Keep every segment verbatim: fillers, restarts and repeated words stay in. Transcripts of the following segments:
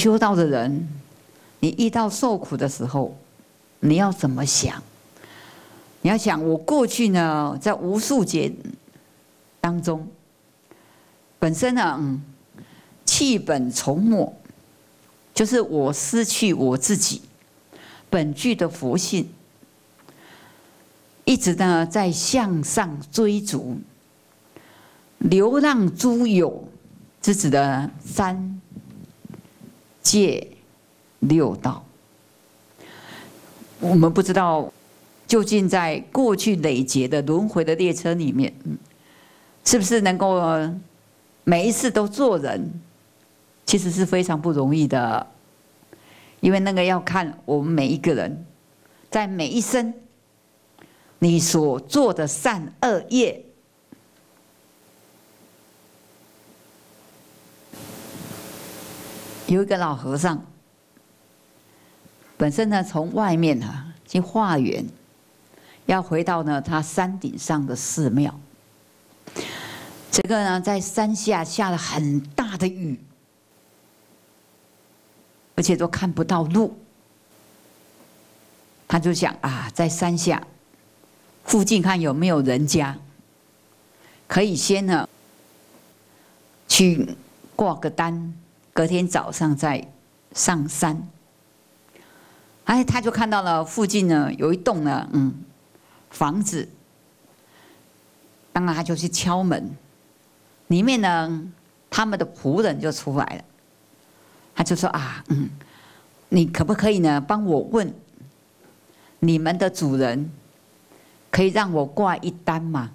修道的人，你遇到受苦的时候，你要怎么想？你要想，我过去呢，在无数劫当中，本身呢，嗯，弃本从末，就是我失去我自己本具的佛性，一直呢在向上追逐，流浪诸有，是指的三界六道。我们不知道究竟在过去累劫的轮回的列车里面，是不是能够每一次都做人，其实是非常不容易的，因为那个要看我们每一个人在每一生你所做的善恶业。有一个老和尚，本身呢从外面啊去化缘，要回到呢他山顶上的寺庙。这个呢在山下下了很大的雨，而且都看不到路。他就想啊，在山下附近看有没有人家，可以先呢去挂个单，隔天早上再上山。哎，他就看到了附近呢有一栋呢，嗯，房子。当然他就去敲门，里面呢他们的仆人就出来了。他就说啊，嗯，你可不可以呢帮我问你们的主人，可以让我挂一单吗？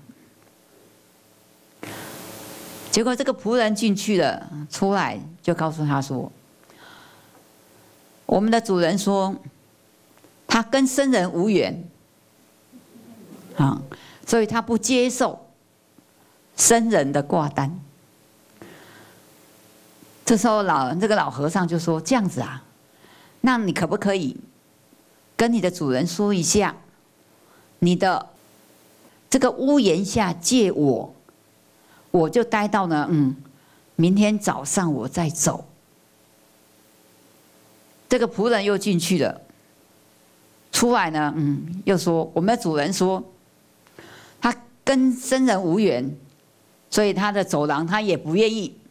结果这个仆人进去了，出来就告诉他说，我们的主人说他跟僧人无缘，啊，所以他不接受僧人的挂单。这时候老这个老和尚就说，这样子啊，那你可不可以跟你的主人说一下，你的这个屋檐下借我，我就待到呢，嗯，明天早上我再走。这个仆人又进去了，出来呢，嗯，又说我们的主人说，他跟僧人无缘，所以他的走廊他也不愿意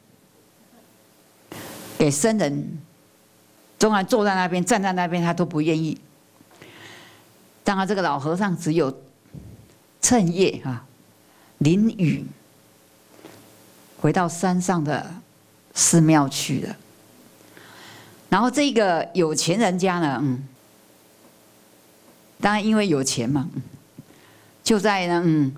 给僧人，纵然坐在那边、站在那边，他都不愿意。当然，这个老和尚只有趁夜啊淋雨，回到山上的寺庙去了。然后这个有钱人家呢，嗯，当然因为有钱嘛，就在呢，嗯，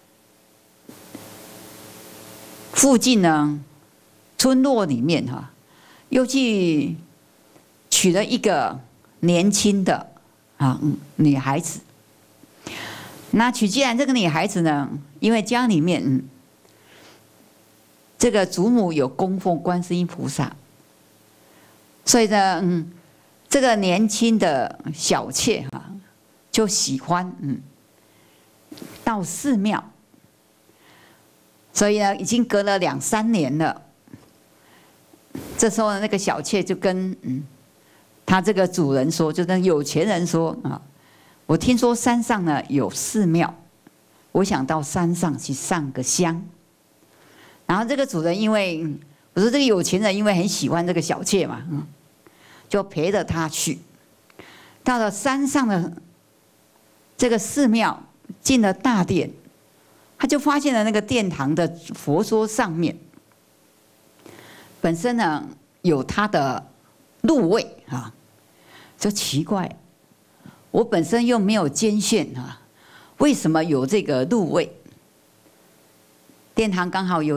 附近呢村落里面哈，又去娶了一个年轻的啊女孩子。那娶进来这个女孩子呢，因为家里面嗯，这个祖母有供奉观世音菩萨。所以呢，嗯，这个年轻的小妾哈、啊，就喜欢嗯到寺庙。所以呢，已经隔了两三年了。这时候呢，那个小妾就跟嗯他这个主人说，就跟有钱人说啊，我听说山上呢有寺庙，我想到山上去上个香。然后这个主人因为我说这个有钱人因为很喜欢这个小妾嘛，嗯，就陪着他去。到了山上的这个寺庙，进了大殿，他就发现了那个殿堂的佛桌上面，本身呢有他的禄位啊，就奇怪，我本身又没有捐献啊，为什么有这个禄位？殿堂刚好有